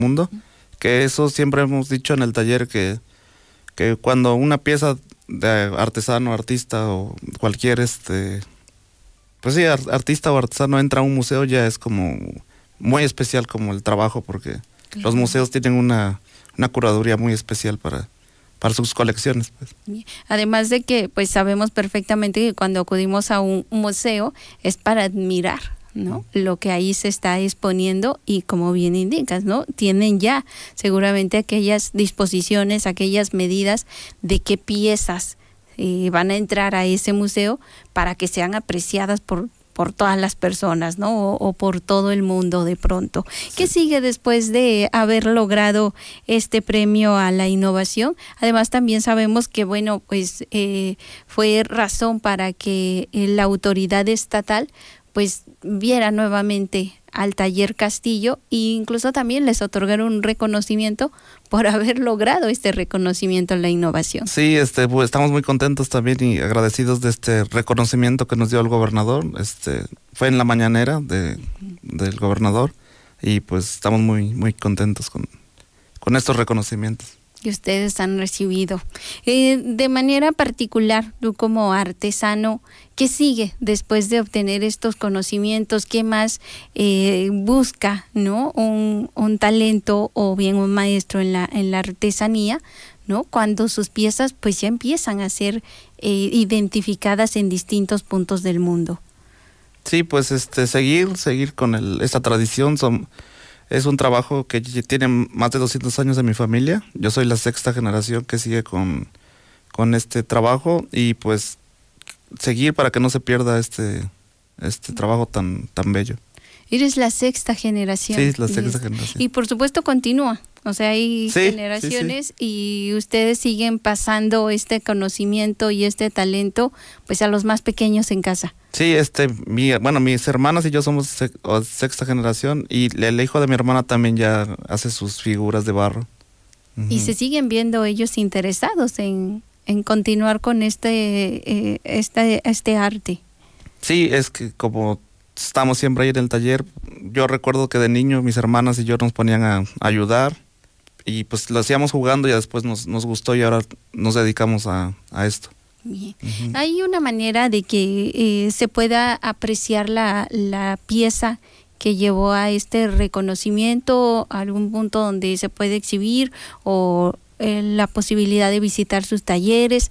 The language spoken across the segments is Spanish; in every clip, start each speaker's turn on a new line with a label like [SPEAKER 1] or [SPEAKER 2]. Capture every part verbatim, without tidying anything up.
[SPEAKER 1] mundo, que eso siempre hemos dicho en el taller, que, que cuando una pieza de artesano, artista o cualquier, este, pues sí, artista o artesano entra a un museo, ya es como muy especial como el trabajo, porque claro, los museos tienen una, una curaduría muy especial para, para sus colecciones, pues.
[SPEAKER 2] Además de que pues sabemos perfectamente que cuando acudimos a un museo es para admirar, ¿no?, lo que ahí se está exponiendo, y como bien indicas, ¿no?, tienen ya seguramente aquellas disposiciones, aquellas medidas de qué piezas eh, van a entrar a ese museo para que sean apreciadas por por todas las personas, ¿no?, o, o por todo el mundo de pronto. Sí. ¿Qué sigue después de haber logrado este premio a la innovación? Además, también sabemos que, bueno, pues eh, fue razón para que eh, la autoridad estatal pues viera nuevamente al Taller Castillo, e incluso también les otorgaron un reconocimiento por haber logrado este reconocimiento en la innovación.
[SPEAKER 1] Sí, este, pues estamos muy contentos también y agradecidos de este reconocimiento que nos dio el gobernador. Este, fue en la mañanera de, del gobernador, y pues estamos muy, muy contentos con, con estos reconocimientos
[SPEAKER 2] que ustedes han recibido. Eh, de manera particular, tú como artesano, ¿qué sigue después de obtener estos conocimientos? ¿Qué más eh, busca, ¿no?, un, un talento o bien un maestro en la, en la artesanía, ¿no?, cuando sus piezas pues ya empiezan a ser eh, identificadas en distintos puntos del mundo?
[SPEAKER 1] Sí, pues este seguir, seguir con el, esta tradición. Son Es un trabajo que tiene más de doscientos años en mi familia. Yo soy la sexta generación que sigue con, con este trabajo, y pues seguir para que no se pierda este, este trabajo tan, tan bello.
[SPEAKER 2] Eres la sexta generación.
[SPEAKER 1] Sí, la sexta generación.
[SPEAKER 2] Y por supuesto continúa. O sea, hay
[SPEAKER 1] sí,
[SPEAKER 2] generaciones
[SPEAKER 1] sí, sí.
[SPEAKER 2] y ustedes siguen pasando este conocimiento y este talento pues a los más pequeños en casa.
[SPEAKER 1] Sí, este, mi, bueno, mis hermanas y yo somos sexta generación, y el hijo de mi hermana también ya hace sus figuras de barro. Uh-huh.
[SPEAKER 2] Y se siguen viendo ellos interesados en, en continuar con este, eh, este, este arte.
[SPEAKER 1] Sí, es que como estamos siempre ahí en el taller, yo recuerdo que de niño mis hermanas y yo nos ponían a, a ayudar, y pues lo hacíamos jugando, y después nos, nos gustó, y ahora nos dedicamos a, a esto.
[SPEAKER 2] Bien. Uh-huh. ¿Hay una manera de que eh, se pueda apreciar la, la pieza que llevó a este reconocimiento, algún punto donde se puede exhibir, o eh, la posibilidad de visitar sus talleres?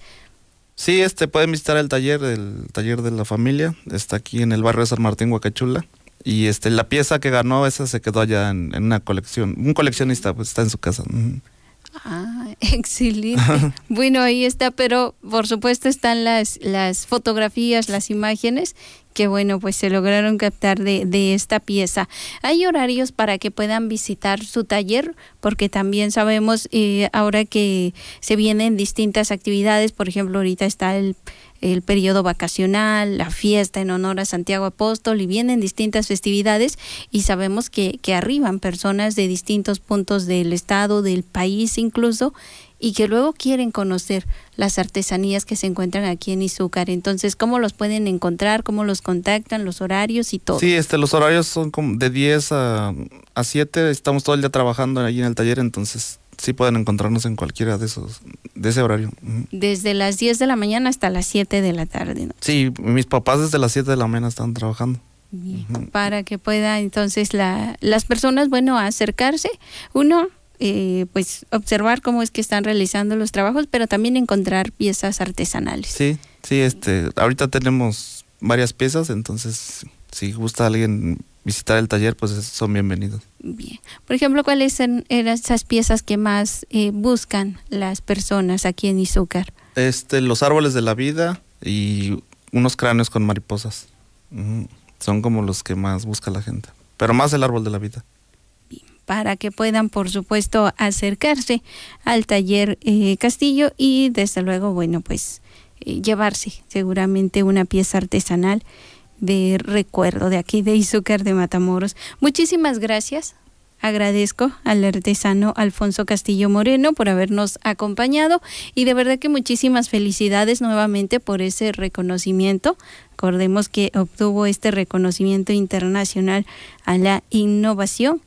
[SPEAKER 1] Sí, este, pueden visitar el taller, el taller de la familia, está aquí en el barrio de San Martín, Huacachula, y este, la pieza que ganó, esa se quedó allá en, en una colección, un coleccionista pues está en su casa. Uh-huh.
[SPEAKER 2] Ah, excelente. Bueno, ahí está, pero por supuesto están las, las fotografías, las imágenes que, bueno, pues se lograron captar de, de esta pieza. ¿Hay horarios para que puedan visitar su taller? Porque también sabemos eh, ahora que se vienen distintas actividades, por ejemplo, ahorita está el el periodo vacacional, la fiesta en honor a Santiago Apóstol, y vienen distintas festividades, y sabemos que, que arriban personas de distintos puntos del estado, del país incluso, y que luego quieren conocer las artesanías que se encuentran aquí en Izúcar. Entonces, ¿cómo los pueden encontrar? ¿Cómo los contactan? ¿Los horarios y todo?
[SPEAKER 1] Sí, este, los horarios son como de diez a siete, estamos todo el día trabajando ahí en el taller, entonces sí pueden encontrarnos en cualquiera de esos, de ese horario. Uh-huh.
[SPEAKER 2] Desde las diez de la mañana hasta las siete de la tarde, ¿no?
[SPEAKER 1] Sí, mis papás desde las siete de la mañana están trabajando.
[SPEAKER 2] Bien, uh-huh. Para que pueda entonces la, las personas, bueno, acercarse, uno, eh, pues observar cómo es que están realizando los trabajos, pero también encontrar piezas artesanales.
[SPEAKER 1] Sí, sí, este, ahorita tenemos varias piezas, entonces si gusta alguien visitar el taller, pues son bienvenidos.
[SPEAKER 2] Bien. Por ejemplo, ¿cuáles son esas piezas que más eh, buscan las personas aquí en Izúcar?
[SPEAKER 1] Este, los árboles de la vida y unos cráneos con mariposas. Uh-huh. Son como los que más busca la gente, pero más el árbol de la vida.
[SPEAKER 2] Bien. Para que puedan, por supuesto, acercarse al taller eh, Castillo, y desde luego, bueno, pues eh, llevarse seguramente una pieza artesanal de recuerdo de aquí de Izúcar de Matamoros. Muchísimas gracias. Agradezco al artesano Alfonso Castillo Moreno por habernos acompañado, y de verdad que muchísimas felicidades nuevamente por ese reconocimiento. Recordemos que obtuvo este reconocimiento internacional a la innovación,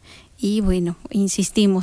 [SPEAKER 2] Y bueno, insistimos,